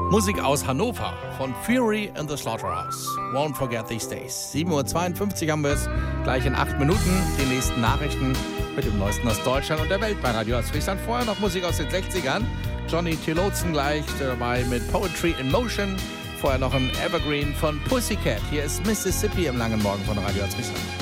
Musik aus Hannover von Fury and the Slaughterhouse. Won't forget these days. 7:52 Uhr haben wir es. Gleich in 8 Minuten die nächsten Nachrichten mit dem Neuesten aus Deutschland und der Welt bei Radio Ostfriesland. Vorher noch Musik aus den 60ern. Johnny Tillotson gleich dabei mit Poetry in Motion. Vorher noch ein Evergreen von Pussycat. Hier ist Mississippi im langen Morgen von Radio Ostfriesland.